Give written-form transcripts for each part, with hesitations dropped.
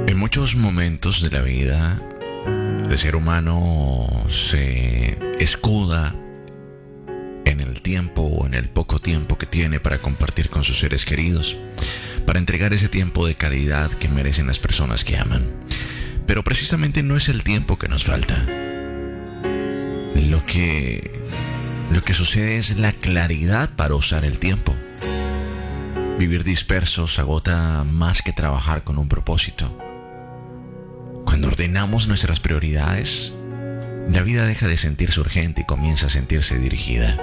En muchos momentos de la vida, el ser humano se escuda en el tiempo o en el poco tiempo que tiene para compartir con sus seres queridos, para entregar ese tiempo de calidad que merecen las personas que aman. Pero precisamente no es el tiempo que nos falta. Lo que sucede es la claridad para usar el tiempo. Vivir dispersos agota más que trabajar con un propósito. Cuando ordenamos nuestras prioridades, la vida deja de sentirse urgente y comienza a sentirse dirigida.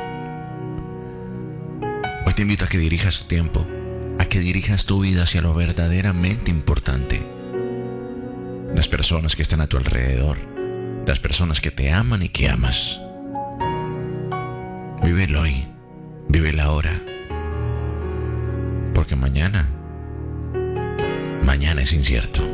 Hoy te invito a que dirijas tu tiempo, a que dirijas tu vida hacia lo verdaderamente importante. Las personas que están a tu alrededor, las personas que te aman y que amas. Vive el hoy, vive el ahora. Porque mañana es incierto.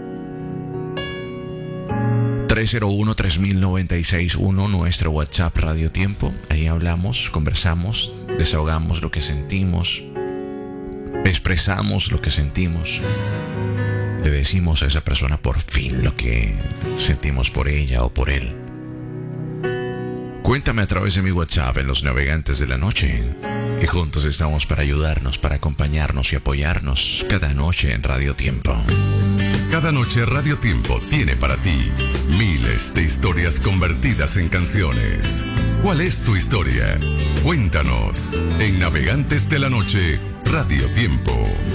301-3096-1, nuestro WhatsApp Radio Tiempo. Ahí hablamos, conversamos, desahogamos lo que sentimos, expresamos lo que sentimos. Le decimos a esa persona por fin lo que sentimos por ella o por él. Cuéntame a través de mi WhatsApp en Los Navegantes de la Noche. Y juntos estamos para ayudarnos, para acompañarnos y apoyarnos cada noche en Radio Tiempo. Cada noche Radio Tiempo tiene para ti miles de historias convertidas en canciones. ¿Cuál es tu historia? Cuéntanos en Navegantes de la Noche Radio Tiempo.